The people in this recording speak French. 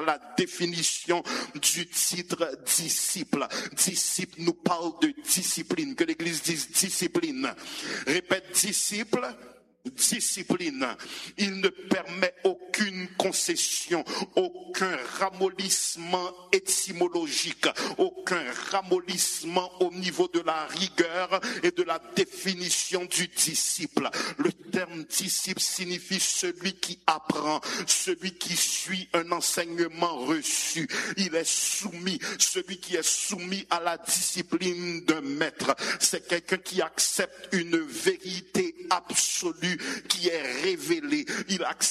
la définition du titre disciple. Disciple nous parle de discipline, que l'Église dise discipline. Répète, disciple. Discipline, il ne permet aucune concession, aucun ramollissement étymologique, aucun ramollissement au niveau de la rigueur et de la définition du disciple. Le terme disciple signifie celui qui apprend, celui qui suit un enseignement reçu. Il est soumis, celui qui est soumis à la discipline d'un maître. C'est quelqu'un qui accepte une vérité absolue qui est révélée. Il accepte